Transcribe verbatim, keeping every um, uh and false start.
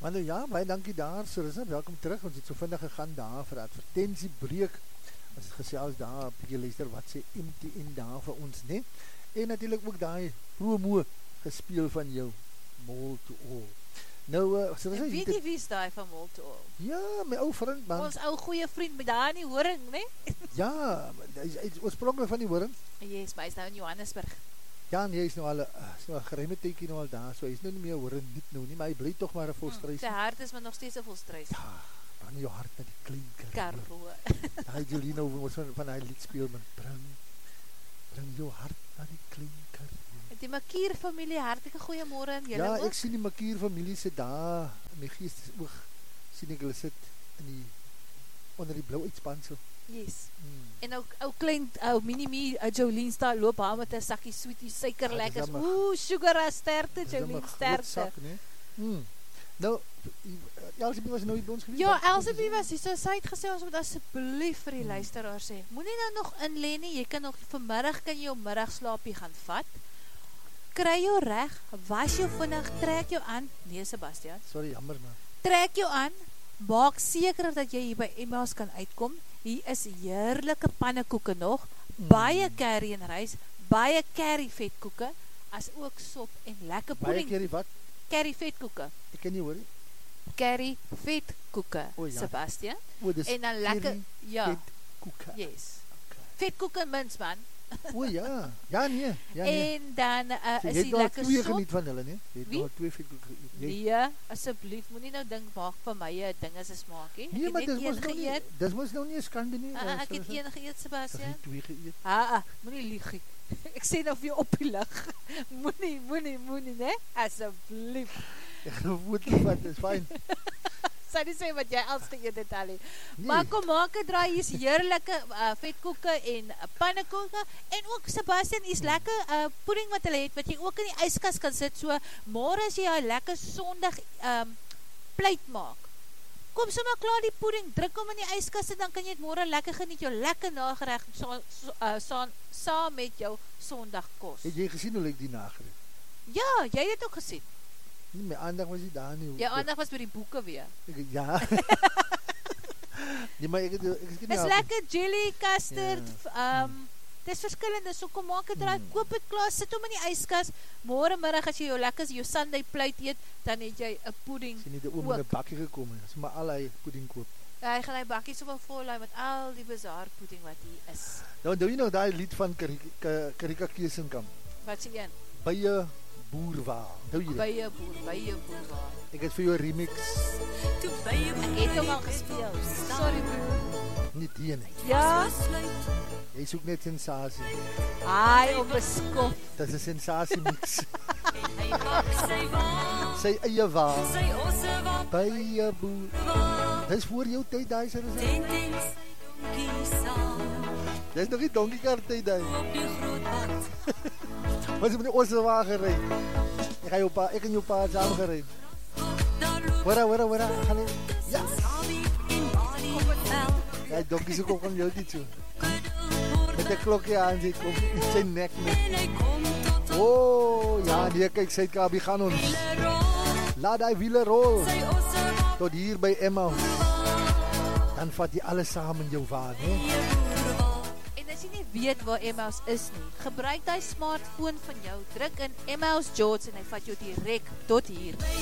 Maar nou ja, baie dankie daar, Sarissa, welkom terug, ons het so vinnig gegaan daar vir advertentiebreek, ons het gesels daar, bietjie luister wat sê M T N daar vir ons, nee, en natuurlijk ook daai promo gespeel van jou, Mall to All. Nou, uh, Sarissa, en weet jy wie is daai van Mall to All? Ja, my ou vriend, man. Ons ou goeie vriend met daar in die Horing, nee? Ja, hy is, hy is oorspronkelijk van die Horing. Yes, maar hy is nou in Johannesburg. Ja, nee, hy is nou al, is nou een geruime teekie nou al daar, so hy is nou nie meer Horing, niet nou nie, maar hy bly toch maar een volstruis. Hmm, sy hart is maar nog steeds een volstruis. Ja, bring jou hart na die klein Karoo. Karoo. Daai Jolien nou, ons van, van hy lied speel, man, bring, bring jou hart na die klein Karoo. Die Makier familie, hartelike goeiemorgen aan julle Ja, ook. ek sien die Makier familie sit daar, in my geest is oog, sien ek hulle sit in die, onder die blauw uitspansel. Yes. Hmm. En ook ou klein, ou mini-me, uh, Jolien staan loop haar met een sakkie sweetie, suiker Ja, lekkers. my, Oeh, sugar sterkte, Jolien sterkte. Sak, nee? hmm. Nou, Elsabie was nou hier by ons geweest? Ja, Elsabie was hier, so sy het gesê, ons moet asseblief vir die hmm. luisteraar sê, moet nie nou nog inleen nie, jy kan nog, vanmiddag kan jy jou middagslaapie gaan vat, kry jou reg, was jou vinnig, trek jou aan, nee Sebastian, sorry, jammer man, trek jou aan, maak seker dat jy hier by Emma's kan uitkom, hier is heerlijke pannekoeke nog, mm. baie curry en rys, baie curry vetkoeke, as ook sop en lekker pudding. Baie curry wat? Curry vetkoeke. Ek ken nie hoor. Curry vetkoeke, oh, ja. Sebastian. O, dis en dan lekker, ja, vetkoeke. Yes. Okay. Vetkoeke mins man. O ja, ja nee, ja nee. En dan uh, so, is die lekker sop. Jy het al twee geniet van hulle, nie? Jy het Wie? al twee vetkoeke geëet. Nee, asseblief, moet nie nou dink, maak vir my een ding as een smaak, he. Nee, ek maar het net een nou geëet. Nie, dis moes nou nie een skande nie. Uh, ek het een geëet, Sebastian. Ek het twee geëet. Ah, ah, moet nie liegie. Ek sê nou vir jou op die lig. Moenie, moenie, moenie, ne? Asseblief. Ek gaan voet nie wat, is fijn. Sy nie sê wat jy als geëet het, Ali. Nee. Maar kom maak een draai, hier is heerlijke uh, vetkoeke en uh, pannekoeke, en ook, Sebastian, hier is lekker uh, pudding wat hulle het, wat jy ook in die yskas kan sit, so, morgen as jy jou lekker sondag um, pleit maak, kom so maar klaar die pudding, druk om in die yskas en dan kan jy het morgen lekker geniet, jou lekker nagerecht, so, so, uh, so, saam met jou sondagkos. Het jy gesien hoe lyk die nagerecht? Ja, jy het het ook gesien. Nie, my aandag was nie daar nie. Jou aandag was by die boeke weer. Ek, ja. nee, maar ek het, ek het nie is lekker jelly, custard, ja. um, dit is verskillende, so kom maak het draai, mm. koop het klaar, sit om in die yskas, morgenmiddag as jy jou lekker, jou Sunday pleit eet, dan het jy een pudding ook. Sien nie die oom in die bakkie gekom, as maar al die pudding koop. Ja, hy gaan die bakkie so van vol met al die bazaar pudding wat hier is. Nou, doe jy nou die lied van Karika Keesenkamp? Wat sê een? Bye Boerwaal. Bye boer, bye boerwaal. Ek het vir jou remix. Ek het hom al gespeel. Sorry broer. Nie die nie. Ja? Jy soek net sensasie. Ai, onbeskof. Dit is een sensasie mix. Sy eie waar. Bye boer. Dit is voor jou tyd, daar is er is. Dit is nog die donkiekart tyd, daar. Maar sy moet die osse wagen rijd. Ek, ga jou pa, ek en jou pa samen gerijd. Hoera, hoera, hoera. Gaan nie. Ja. Ja, die donkie soek ook om jou dit so. Met die klokje aan, sy kom in sy nek met. Oh, ja, nee, kijk, Suid-Kaapie gaan ons. Laat die wiele rol. Tot hier by Emmaus. Dan vat jy alles samen in jou waan, he. As jy nie weet waar Emmaus is nie, gebruik die smartphone van jou, druk in Emmaus George en hy vat jou direct tot hier.